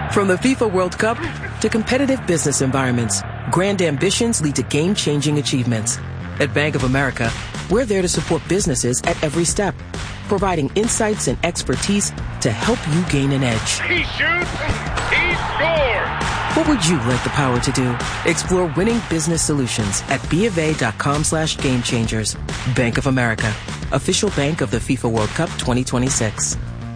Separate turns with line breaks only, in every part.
From the FIFA World Cup to competitive business environments, grand ambitions lead to game-changing achievements. At Bank of America, we're there to support businesses at every step, providing insights and expertise to help you gain an edge.
He shoots, he scores!
What would you like the power to do? Explore winning business solutions at BofA.com/gamechangers. Bank of America, official bank of the FIFA World Cup 2026.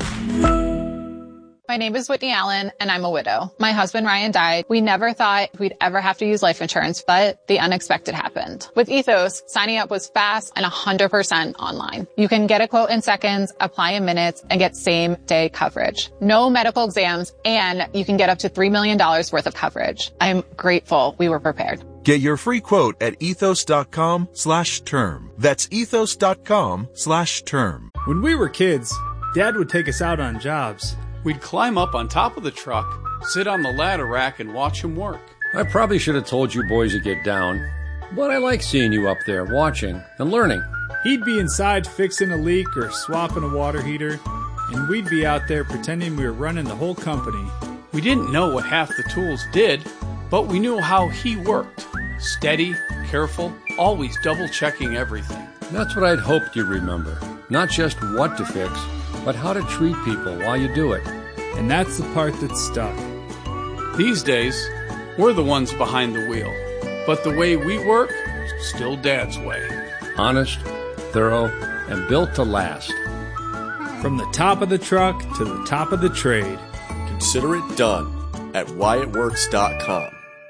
My name is Whitney Allen, and I'm a widow. My husband, Ryan, died. We never thought we'd ever have to use life insurance, but the unexpected happened. With Ethos, signing up was fast and 100% online. You can get a quote in seconds, apply in minutes, and get same-day coverage. No medical exams, and you can get up to $3 million worth of coverage. I'm grateful we were prepared.
Get your free quote at ethos.com/term. That's ethos.com/term.
When we were kids, Dad would take us out on jobs.
We'd climb up on top of the truck, sit on the ladder rack, and watch him work.
I probably should have told you boys to get down, but I like seeing you up there watching and learning.
He'd be inside fixing a leak or swapping a water heater, and we'd be out there pretending we were running the whole company.
We didn't know what half the tools did, but we knew how he worked. Steady, careful, always double-checking everything.
That's what I'd hoped you'd remember. Not just what to fix, but how to treat people while you do it.
And that's the part that stuck.
These days, we're the ones behind the wheel. But the way we work, still Dad's way.
Honest, thorough, and built to last.
From the top of the truck to the top of the trade.
Consider it done at whyitworks.com.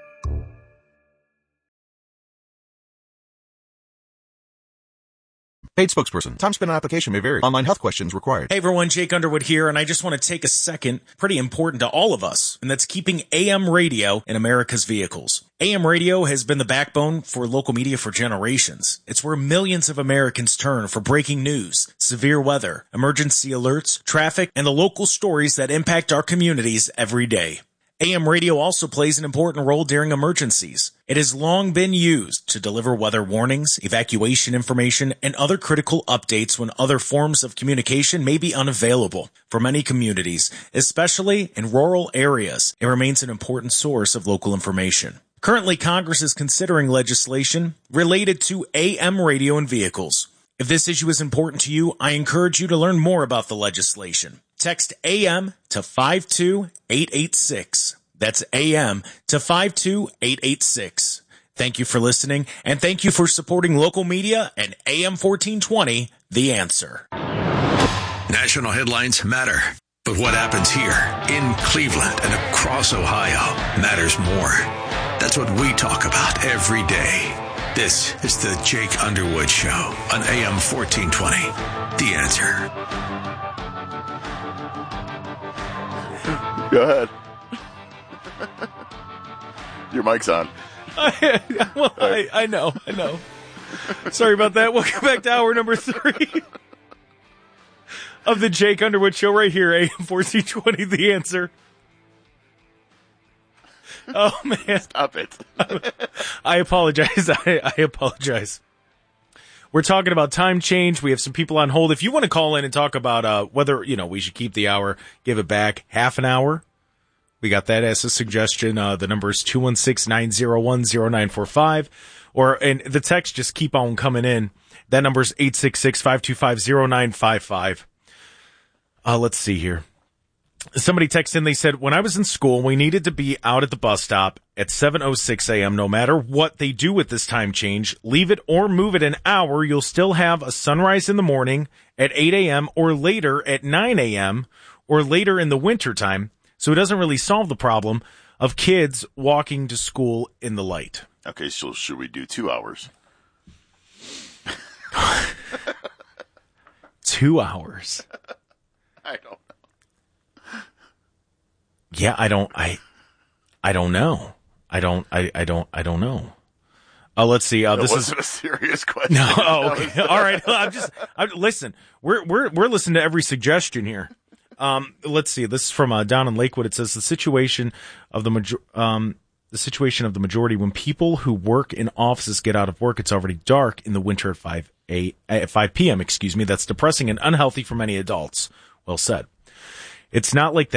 Paid spokesperson. Time spent on application may vary. Online health questions required.
Hey everyone, Jake Underwood here, and I just want to take a second, pretty important to all of us, and that's keeping AM radio in America's vehicles. AM radio has been the backbone for local media for generations. It's where millions of Americans turn for breaking news, severe weather, emergency alerts, traffic, and the local stories that impact our communities every day. AM radio also plays an important role during emergencies. It has long been used to deliver weather warnings, evacuation information, and other critical updates when other forms of communication may be unavailable. For many communities, especially in rural areas, it remains an important source of local information. Currently, Congress is considering legislation related to AM radio in vehicles. If this issue is important to you, I encourage you to learn more about the legislation. Text AM to 52886. That's AM to 52886. Thank you for listening, and thank you for supporting local media and AM 1420, The Answer.
National headlines matter, but what happens here in Cleveland and across Ohio matters more. That's what we talk about every day. This is the Jake Underwood Show on AM 1420, The Answer.
Go ahead. Your mic's on.
I know. Sorry about that. Welcome back to hour number 3 of the Jake Underwood Show right here, AM 1420, The Answer. Oh, man.
Stop it.
I apologize. I apologize. We're talking about time change. We have some people on hold. If you want to call in and talk about whether, we should keep the hour, give it back half an hour, we got that as a suggestion. The number is 216-901-0945. And the text just keep on coming in. That number is 866-525-0955. Let's see here. Somebody texted in, they said, when I was in school, we needed to be out at the bus stop at 7:06 a.m. No matter what they do with this time change, leave it or move it an hour, you'll still have a sunrise in the morning at 8 a.m. or later at 9 a.m. or later in the wintertime. So it doesn't really solve the problem of kids walking to school in the light.
Okay, so should we do 2 hours?
2 hours.
I don't know.
Yeah, I don't know. I don't know. Let's see.
That
this
wasn't a serious question.
No. Oh, okay. All right. Listen. We're listening to every suggestion here. Let's see. This is from down in Lakewood. It says the situation of the majority when people who work in offices get out of work, it's already dark in the winter at 5 p.m. That's depressing and unhealthy for many adults. Well said. It's not like that.